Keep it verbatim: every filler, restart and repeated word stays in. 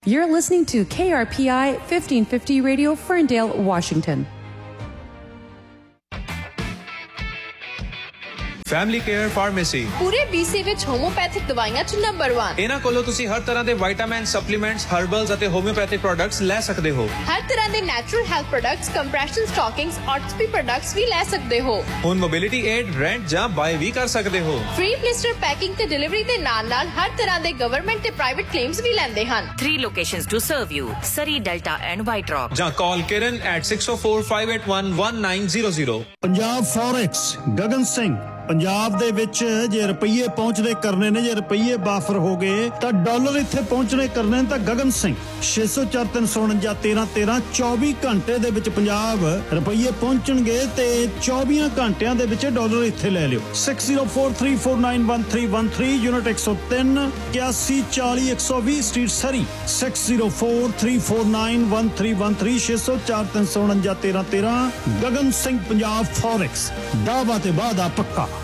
You're listening to K R P I fifteen fifty Radio, Ferndale, Washington. Family care pharmacy ਪੂਰੇ B C ਵਿੱਚ homeopathic ਦਵਾਈਆਂ ਚ number ਇੱਕ। ਇਹਨਾਂ ਕੋਲੋਂ ਤੁਸੀਂ ਹਰ ਤਰ੍ਹਾਂ ਦੇ ਵਿਟਾਮਿਨ, ਸਪਲੀਮੈਂਟਸ, ਹਰਬਲਸ ਅਤੇ ਹੋਮਿਓਪੈਥਿਕ ਪ੍ਰੋਡਕਟਸ ਲੈ ਸਕਦੇ ਹੋ। ਹਰ ਤਰ੍ਹਾਂ ਦੇ natural health products, compression ਸਟਾਕਿੰਗਸ, ਆਰਥੋਪੀ products ਵੀ ਲੈ ਸਕਦੇ ਹੋ। ਹੁਣ ਮੋਬਿਲਿਟੀ ਏਡ, ਰੈਂਟ ਜਾਂ ਬਾਏ ਵੀ ਕਰ ਸਕਦੇ ਹੋ। ਫ੍ਰੀ ਬਲਿਸਟਰ ਪੈਕਿੰਗ ਤੇ ਡਿਲੀਵਰੀ ਦੇ ਨਾਲ ਨਾਲ ਹਰ ਤਰ੍ਹਾਂ ਦੇ ਗਵਰਨਮੈਂਟ ਤੇ ਪ੍ਰਾਈਵੇਟ ਕਲੇਮਸ ਵੀ ਲੈਂਦੇ ਹਨ। Three locations to serve you: Surrey, Delta and White Rock. ਜਾਂ ਕਾਲ ਕਿਰਨ at six oh four, five eight one, one nine zero zero। Punjab forex Gagan Singh. Punjab ਦੇ ਵਿੱਚ ਜੇ ਰੁਪਈਏ ਪਹੁੰਚਦੇ ਕਰਨੇ ਨੇ, ਜੇ ਰੁਪਈਏ ਬਾਫਰ ਹੋ ਗਏ ਤਾਂ ਡਾਲਰ ਇੱਥੇ ਪਹੁੰਚਣੇ ਕਰਨੇ ਨੇ ਤਾਂ ਗਗਨ ਸਿੰਘ ਛੇ ਸੌ ਚਾਰ ਤਿੰਨ ਸੌ ਉਣੰਜਾ ਤੇਰਾਂ ਤੇਰਾਂ ਚੌਵੀ ਘੰਟੇ ਦੇ ਵਿੱਚ ਪੰਜਾਬ ਰੁਪਈਏ ਪਹੁੰਚਣਗੇ ਤੇ ਚੌਵੀ ਘੰਟਿਆਂ ਦੇ ਵਿੱਚ ਡਾਲਰ ਇੱਥੇ ਲੈ ਲਿਓ। Six zero four three four nine one three one three unit ਇੱਕ ਸੌ ਤਿੰਨ ਇਕਿਆਸੀ ਚਾਲੀ ਇੱਕ ਸੌ ਵੀਹ ਸਟਰੀਟ ਸਰੀ six zero four three four nine one three one three ਛੇ ਸੌ ਚਾਰ ਤਿੰਨ ਸੌ ਉਣੰਜਾ ਤੇਰਾਂ ਤੇਰਾਂ। ਗਗਨ ਸਿੰਘ ਪੰਜਾਬ ਫੋਰੈਕਸ, ਦਾਅਵਾ ਤੇ ਵਾਅਦਾ ਪੱਕਾ।